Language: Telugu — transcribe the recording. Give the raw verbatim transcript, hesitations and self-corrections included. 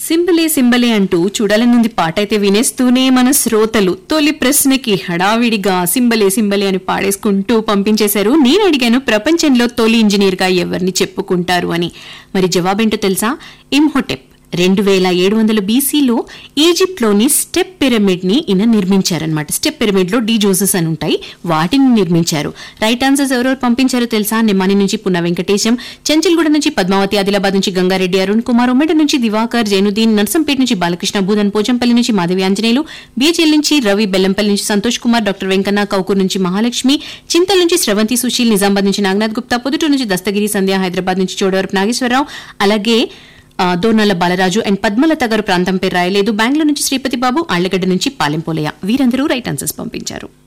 సింబలే సింబలే అంటూ చూడాలనుంది పాట అయితే వినేస్తూనే మన శ్రోతలు తొలి ప్రశ్నకి హడావిడిగా సింబలే సింబలే అని పాడేసుకుంటూ పంపించేశారు. నేను అడిగాను ప్రపంచంలో తొలి ఇంజనీర్ గా ఎవరిని చెప్పుకుంటారు అని. మరి జవాబేంటో తెలుసా? ఇమ్హోటెప్. రెండు వేల ఏడు వందల బీసీలో ఈజిప్ట్ లోని స్టెప్ పిరమిడ్ ని ఈయన నిర్మించారనమాట. స్టెప్ పిరమిడ్ లో డీ జోసెస్ అని ఉంటాయి, వాటిని నిర్మించారు. రైట్ ఆన్సర్స్ ఎవరెవరు పంపించారో తెలుసా? నిమ్మాని నుంచి పున్న వెంకటేశం, చెంచల్గూడ నుంచి పద్మావతి, ఆదిలాబాద్ నుంచి గంగారెడ్డి అరుణ్ కుమార్, ఉమ్మడి నుంచి దివాకర్, జైనుద్దీన్, నర్సంపేట నుంచి బాలకృష్ణ, భూదన్ పోచంపల్లి నుంచి మాధవి ఆంజనేయులు, బీజేఎల్ నుంచి రవి, బెల్లంపల్లి నుంచి సంతోష్ కుమార్, డాక్టర్ వెంకన్న, కౌకూర్ నుంచి మహాలక్ష్మి, చింతల్ నుంచి స్రవంతి సుశీల్, నిజామాబాద్ నుంచి నాగనాథ్ గుప్తా, పొదుటూరు నుంచి దస్తగిరి సంధ్య, హైదరాబాద్ నుంచి చోడవరపు నాగేశ్వరరావు, అలాగే దోర్నల్ల బాలరాజు అండ్ పద్మలత గారు ప్రాంతం పేరు రాయలేదు, బెంగళూరు నుంచి శ్రీపతి బాబు, ఆళ్లగడ్డ నుంచి పాలెంపోలయ్య. వీరందరూ రైట్ ఆన్సర్స్ పంపించారు.